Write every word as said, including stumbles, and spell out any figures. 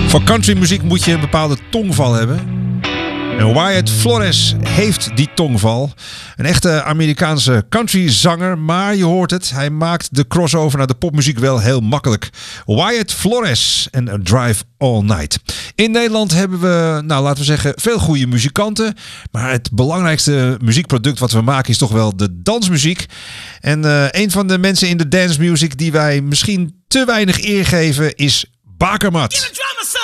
Voor countrymuziek moet je een bepaalde tongval hebben. En Wyatt Flores heeft die tongval. Een echte Amerikaanse countryzanger, maar je hoort het, hij maakt de crossover naar de popmuziek wel heel makkelijk. Wyatt Flores en A Drive All Night. In Nederland hebben we, nou laten we zeggen, veel goede muzikanten. Maar het belangrijkste muziekproduct wat we maken is toch wel de dansmuziek. En uh, een van de mensen in de dance music die wij misschien te weinig eer geven is Bakermat.